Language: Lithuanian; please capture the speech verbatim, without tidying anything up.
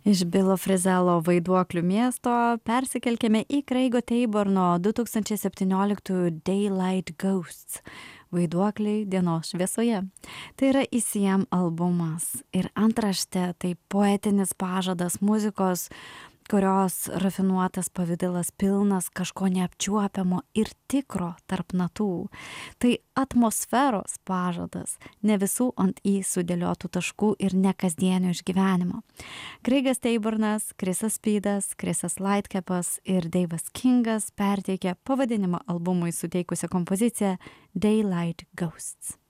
Iš Bilo Frizelo Vaiduoklių miesto persikelkime į Craigo Taborno du tūkstančiai septynioliktųjų Daylight Ghosts – Vaiduokliai dienos šviesoje. Tai yra E C M albumas ir antraštė tai poetinis pažadas muzikos, kurios rafinuotas pavidalas pilnas kažko neapčiuopiamo ir tikro tarp natų. Tai atmosferos pažadas, ne visų ant į sudėliotų taškų ir ne kasdienio išgyvenimo. Craigas Tabornas, Chrisas Speedas, Chrisas Lightcapas ir Dave'as Kingas perteikė pavadinimą albumui suteikusią kompoziciją Daylight Ghosts.